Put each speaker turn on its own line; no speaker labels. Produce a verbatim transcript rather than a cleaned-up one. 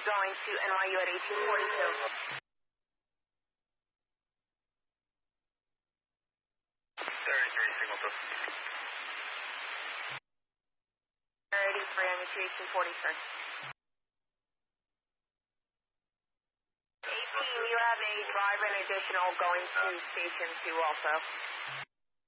going to N Y U at eighteen forty-two.
thirty-three, signal two.
eighty-three, I'm to eighteen forty-three. eighteen, you have a driver and additional going to station two also.